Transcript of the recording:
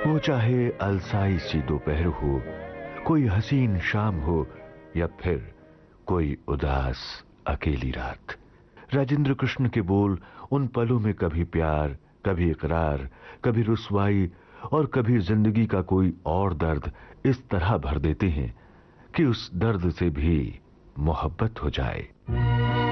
वो चाहे अलसाई सी दोपहर हो, कोई हसीन शाम हो, या फिर कोई उदास अकेली रात, राजेंद्र कृष्ण के बोल उन पलों में कभी प्यार, कभी इकरार, कभी रुसवाई और कभी जिंदगी का कोई और दर्द इस तरह भर देते हैं कि उस दर्द से भी मोहब्बत हो जाए।